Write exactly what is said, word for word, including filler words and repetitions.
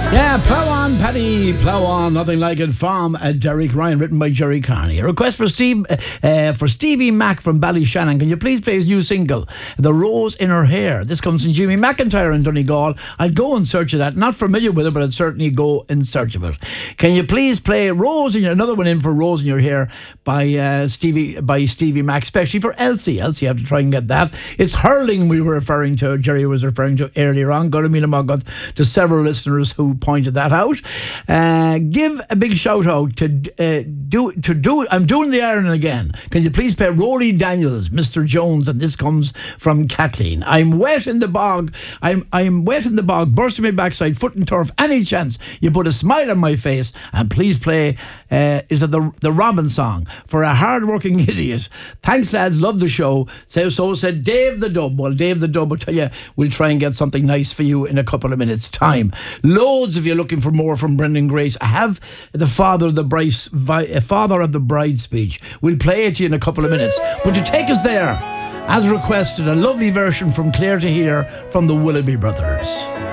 Yeah, plow on, Paddy, plow on, nothing like it from uh, Derek Ryan, written by Jerry Carney. A request for Steve, uh, for Stevie Mac from Ballyshannon. Can you please play his new single, The Rose in Her Hair? This comes from Jimmy McIntyre in Donegal. I'd go in search of that. Not familiar with it, but I'd certainly go in search of it. Can you please play Rose in Your, another one in for Rose in Your Hair by uh, Stevie by Stevie Mac, especially for Elsie. Elsie, you have to try and get that. It's hurling we were referring to, Jerry was referring to earlier on. Got to meet him to several listeners who pointed that out. Uh, give a big shout out to uh, do to do. I'm doing the iron again. Can you please play Rory Daniels, Mister Jones? And this comes from Kathleen. I'm wet in the bog. I'm I'm wet in the bog, bursting my backside, foot and turf. Any chance you put a smile on my face? And please play. Uh, is it the the Robin song for a hard-working idiot? Thanks, lads. Love the show. So so said Dave the Dub. Well, Dave the Dub will tell you we'll try and get something nice for you in a couple of minutes' time. Loads if you're looking for more from Brendan Grace. I have the father of the bride, father of the bride speech. We'll play it to you in a couple of minutes. But to take us there, as requested, a lovely version from Claire to Hear from the Willoughby Brothers.